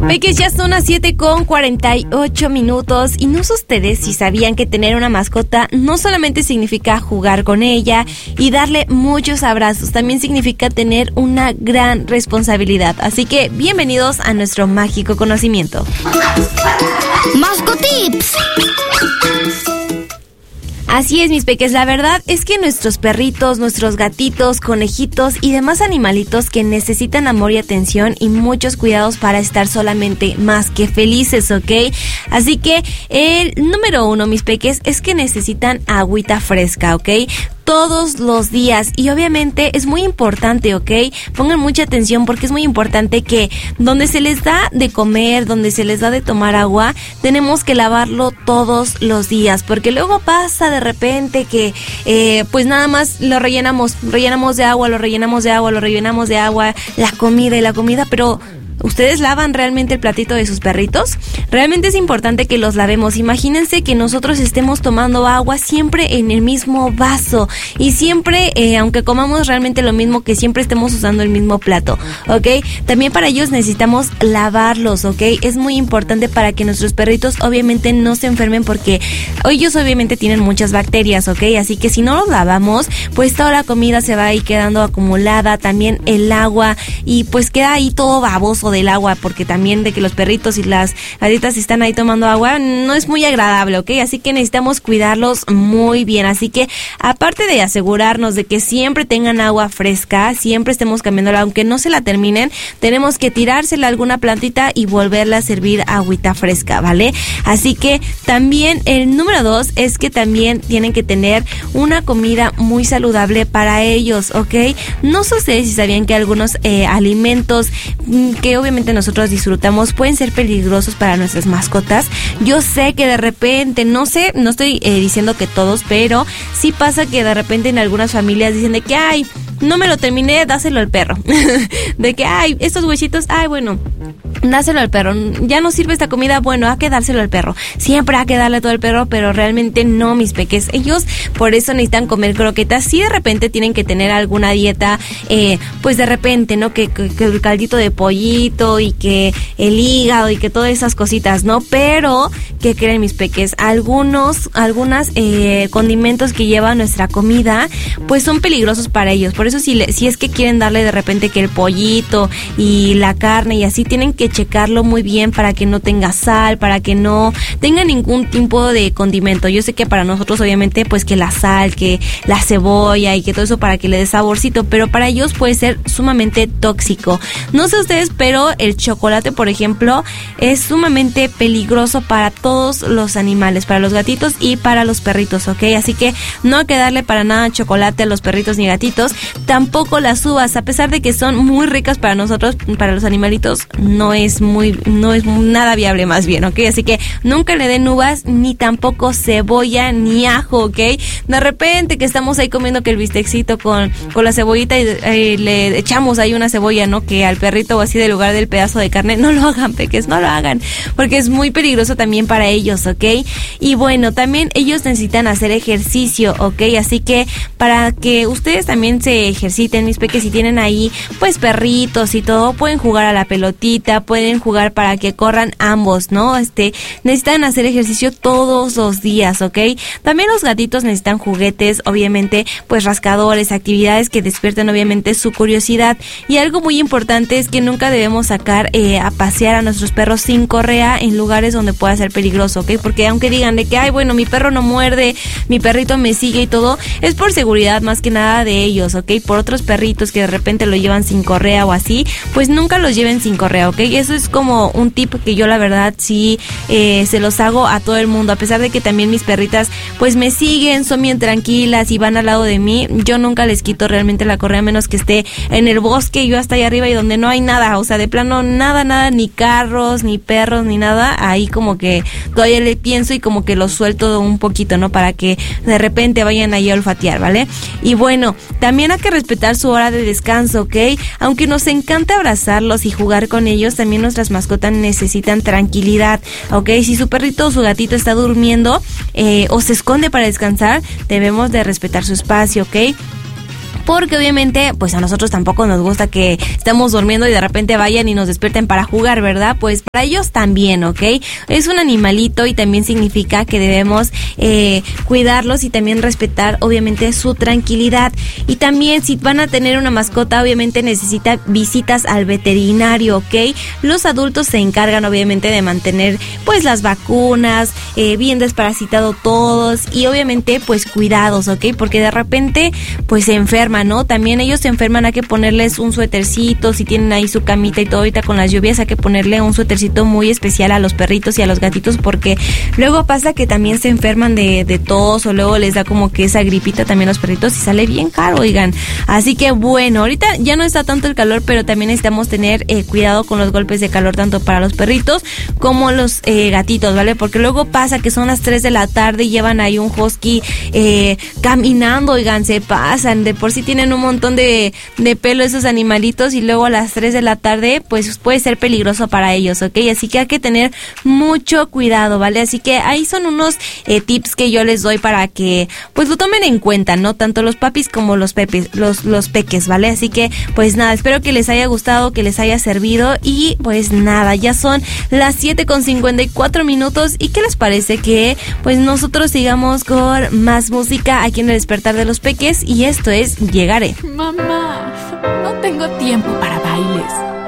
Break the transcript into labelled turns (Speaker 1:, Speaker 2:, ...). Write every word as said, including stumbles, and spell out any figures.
Speaker 1: Peques, ya son las siete con cuarenta y ocho minutos y no sé ustedes si sabían que tener una mascota no solamente significa jugar con ella y darle muchos abrazos, también significa tener una gran responsabilidad. Así que bienvenidos a nuestro mágico conocimiento.
Speaker 2: Mascotips.
Speaker 1: Así es, mis peques, la verdad es que nuestros perritos, nuestros gatitos, conejitos y demás animalitos que necesitan amor y atención y muchos cuidados para estar solamente más que felices, ¿ok? Así que el número uno, mis peques, es que necesitan agüita fresca, ¿ok? Todos los días, y obviamente es muy importante, ¿ok? Pongan mucha atención porque es muy importante que donde se les da de comer, donde se les da de tomar agua, tenemos que lavarlo todos los días, porque luego pasa de repente que eh, pues nada más lo rellenamos, rellenamos de agua, lo rellenamos de agua, lo rellenamos de agua, la comida y la comida, pero ¿ustedes lavan realmente el platito de sus perritos? Realmente es importante que los lavemos. Imagínense que nosotros estemos tomando agua siempre en el mismo vaso y siempre, eh, aunque comamos realmente lo mismo, que siempre estemos usando el mismo plato, ¿ok? También para ellos necesitamos lavarlos, ¿ok? Es muy importante para que nuestros perritos obviamente no se enfermen porque ellos obviamente tienen muchas bacterias, ¿ok? Así que si no los lavamos, pues toda la comida se va a ir quedando acumulada, también el agua, y pues queda ahí todo baboso del agua, porque también de que los perritos y las gatitas están ahí tomando agua no es muy agradable, ¿ok? Así que necesitamos cuidarlos muy bien. Así que aparte de asegurarnos de que siempre tengan agua fresca, siempre estemos cambiándola, aunque no se la terminen, tenemos que tirársela a alguna plantita y volverla a servir agüita fresca, ¿vale? Así que también el número dos es que también tienen que tener una comida muy saludable para ellos, ¿ok? No sé si sabían que algunos eh, alimentos que obviamente nosotros disfrutamos pueden ser peligrosos para nuestras mascotas. Yo sé que de repente, no sé, no estoy eh, diciendo que todos, pero sí pasa que de repente en algunas familias dicen de que, ay, no me lo terminé, dáselo al perro. De que, ay, estos huesitos, ay, bueno, dáselo al perro. Ya no sirve esta comida, bueno, hay que dárselo al perro. Siempre hay que darle todo al perro, pero realmente no, mis peques. Ellos por eso necesitan comer croquetas. Sí, de repente tienen que tener alguna dieta, eh, pues de repente, ¿no? Que, que, que el caldito de pollito y que el hígado y que todas esas cositas, ¿no? Pero, ¿qué creen, mis peques? Algunos, algunas eh, condimentos que lleva nuestra comida, pues son peligrosos para ellos. Por eso si, le, si es que quieren darle de repente que el pollito y la carne y así, tienen que checarlo muy bien para que no tenga sal, para que no tenga ningún tipo de condimento. Yo sé que para nosotros obviamente pues que la sal, que la cebolla y que todo eso para que le dé saborcito, pero para ellos puede ser sumamente tóxico. No sé ustedes, pero el chocolate, por ejemplo, es sumamente peligroso para todos los animales, para los gatitos y para los perritos, ¿ok? Así que no hay que darle para nada chocolate a los perritos ni gatitos. Tampoco las uvas, a pesar de que son muy ricas para nosotros, para los animalitos, no es muy, no es nada viable, más bien, ¿ok? Así que nunca le den uvas, ni tampoco cebolla, ni ajo, ¿ok? De repente que estamos ahí comiendo que el bistecito con, con la cebollita y eh, le echamos ahí una cebolla, ¿no? Que al perrito o así de lugar del pedazo de carne, no lo hagan, peques, no lo hagan, porque es muy peligroso también para ellos, ¿ok? Y bueno, también ellos necesitan hacer ejercicio, ¿ok? Así que para que ustedes también se ejerciten, mis peques, si tienen ahí pues perritos y todo, pueden jugar a la pelotita, pueden jugar para que corran ambos, ¿no? Este, necesitan hacer ejercicio todos los días, ¿ok? También los gatitos necesitan juguetes, obviamente, pues rascadores, actividades que despierten obviamente su curiosidad. Y algo muy importante es que nunca debemos sacar eh, a pasear a nuestros perros sin correa en lugares donde pueda ser peligroso, ¿ok? Porque aunque digan de que, ay, bueno, mi perro no muerde, mi perrito me sigue y todo, es por seguridad más que nada de ellos, ¿ok? Por otros perritos que de repente lo llevan sin correa o así, pues nunca los lleven sin correa, ¿ok? Eso es como un tip que yo la verdad sí eh, se los hago a todo el mundo, a pesar de que también mis perritas pues me siguen, son bien tranquilas y van al lado de mí, yo nunca les quito realmente la correa, a menos que esté en el bosque, yo hasta allá arriba y donde no hay nada, o sea, de plano nada, nada, ni carros, ni perros, ni nada, ahí como que todavía le pienso y como que los suelto un poquito, ¿no? Para que de repente vayan ahí a olfatear, ¿vale? Y bueno, también hay que respetar su hora de descanso, ¿ok? Aunque nos encanta abrazarlos y jugar con ellos, también nuestras mascotas necesitan tranquilidad, ¿ok? Si su perrito o su gatito está durmiendo eh, o se esconde para descansar, debemos de respetar su espacio, ¿ok? porque obviamente pues a nosotros tampoco nos gusta que estemos durmiendo y de repente vayan y nos despierten para jugar, ¿verdad? Pues para ellos también, ¿ok? Es un animalito y también significa que debemos eh, cuidarlos y también respetar obviamente su tranquilidad. Y también si van a tener una mascota, obviamente necesita visitas al veterinario, ¿ok? Los adultos se encargan obviamente de mantener pues las vacunas, eh, bien desparasitado todos y obviamente pues cuidados, ¿ok? Porque de repente pues se enferman, ¿no? También ellos se enferman, hay que ponerles un suétercito, si tienen ahí su camita y todo, ahorita con las lluvias hay que ponerle un suétercito muy especial a los perritos y a los gatitos, porque luego pasa que también se enferman de, de tos o luego les da como que esa gripita también a los perritos y sale bien caro, oigan. Así que bueno, ahorita ya no está tanto el calor, pero también necesitamos tener eh, cuidado con los golpes de calor tanto para los perritos como los eh, gatitos, ¿vale? Porque luego pasa que son las tres de la tarde y llevan ahí un husky eh, caminando, oigan, se pasan, de por sí tienen un montón de, de pelo esos animalitos y luego a las tres de la tarde pues puede ser peligroso para ellos, ¿ok? Así que hay que tener mucho cuidado, ¿vale? Así que ahí son unos eh, tips que yo les doy para que pues lo tomen en cuenta, ¿no? Tanto los papis como los pepis, los, los peques, ¿vale? Así que pues nada, espero que les haya gustado, que les haya servido y pues nada, ya son las siete con cincuenta y cuatro minutos y ¿qué les parece que pues nosotros sigamos con más música aquí en el Despertar de los Peques? Y esto es Llegaré.
Speaker 2: Mamá, no tengo tiempo para bailes.